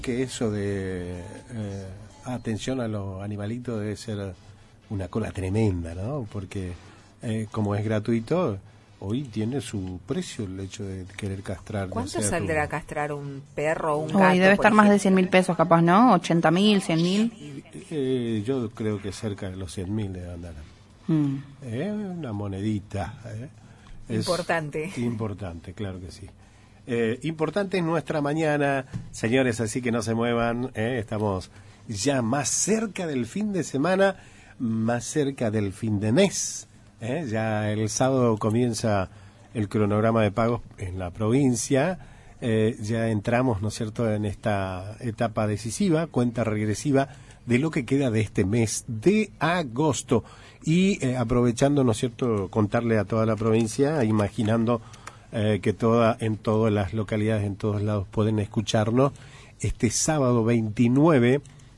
Que eso de atención a los animalitos debe ser una cola tremenda, ¿no? Porque como es gratuito, hoy tiene su precio el hecho de querer castrar. ¿Cuánto no sé, saldrá castrar un perro o un gato? Debe estar más de 100.000 pesos capaz, ¿no? 80.000, 100.000. Yo creo que cerca de los 100.000 debe andar. Una monedita. Importante. Importante, claro que sí. Importante es nuestra mañana, señores, así que no se muevan. Estamos ya más cerca del fin de semana, más cerca del fin de mes. Ya el sábado comienza el cronograma de pagos en la provincia. Ya entramos, ¿no es cierto?, en esta etapa decisiva, cuenta regresiva de lo que queda de este mes de agosto. Y aprovechando, ¿no es cierto?, contarle a toda la provincia, imaginando que en todas las localidades, en todos lados pueden escucharnos este sábado 29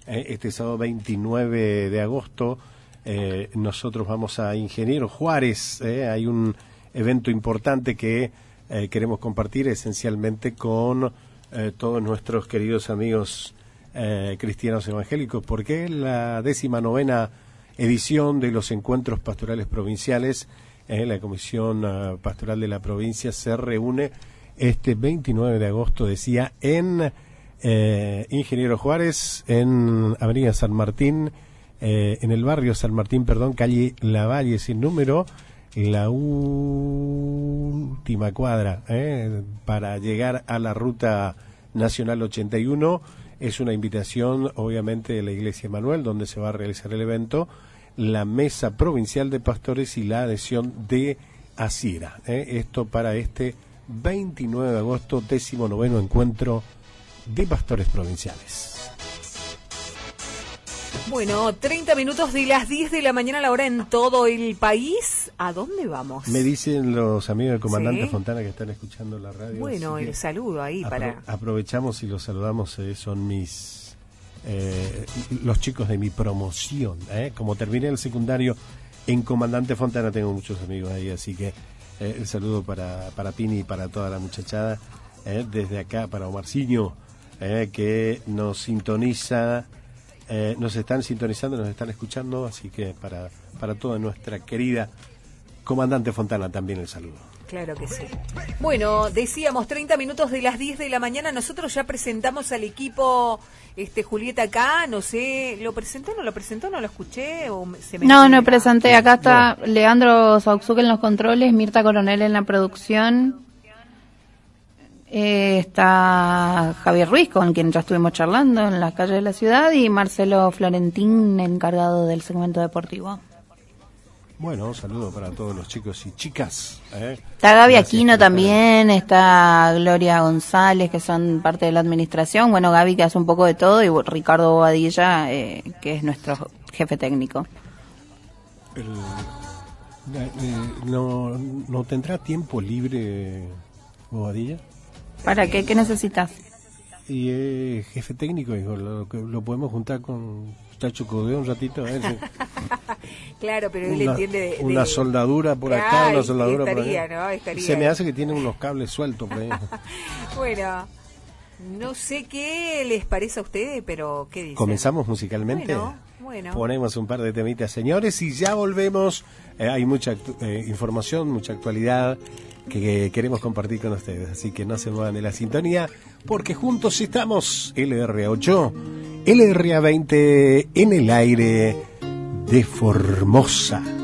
de agosto. Nosotros vamos a Ingeniero Juárez. Hay un evento importante que queremos compartir esencialmente con todos nuestros queridos amigos cristianos evangélicos, porque es la 19ª edición de los encuentros pastorales provinciales. La Comisión Pastoral de la provincia se reúne este 29 de agosto, decía, en Ingeniero Juárez, en Avenida San Martín, en el barrio San Martín, calle Lavalle, sin número, la última cuadra, para llegar a la Ruta Nacional 81. Es una invitación, obviamente, de la Iglesia Emanuel, donde se va a realizar el evento, la Mesa Provincial de Pastores y la adhesión de Asiera. Esto para este 29 de agosto, 19º encuentro de pastores provinciales. Bueno, 30 minutos de las 10 de la mañana, la hora en todo el país. ¿A dónde vamos? Me dicen los amigos del comandante ¿Sí? Fontana que están escuchando la radio. Bueno, el saludo ahí para... Aprovechamos y los saludamos, son mis... los chicos de mi promoción. Como terminé el secundario en Comandante Fontana, tengo muchos amigos ahí, así que el saludo para Pini y para toda la muchachada, desde acá para Omarciño, que nos sintoniza, nos están sintonizando, nos están escuchando, así que para toda nuestra querida Comandante Fontana también el saludo. Claro que sí. Bueno, decíamos 30 minutos de las 10 de la mañana. Nosotros ya presentamos al equipo, Julieta acá, no sé, ¿lo presentó, no lo escuché? O se me No presenté. Acá está Leandro Sauxuque en los controles, Mirta Coronel en la producción. Está Javier Ruiz, con quien ya estuvimos charlando en las calles de la ciudad, y Marcelo Florentín, encargado del segmento deportivo. Bueno, un saludo para todos los chicos y chicas. Está Gaby Aquino también, está Gloria González, que son parte de la administración. Bueno, Gaby, que hace un poco de todo, y Ricardo Bobadilla, que es nuestro jefe técnico. ¿No tendrá tiempo libre Bobadilla? ¿Para qué? ¿Qué necesitas? Y jefe técnico, dijo, lo podemos juntar con Tacho Codeo un ratito. Claro, pero él entiende de una soldadura por acá, una soldadura estaría, por allá. ¿no? Estaría. Se me hace que tiene unos cables sueltos por ahí. Bueno, no sé qué les parece a ustedes, pero ¿qué dicen? ¿Comenzamos musicalmente? Bueno. Ponemos un par de temitas, señores, y ya volvemos. Hay mucha información, mucha actualidad que queremos compartir con ustedes, así que no se muevan de la sintonía, porque juntos estamos. LRA8, LRA20 en el aire de Formosa.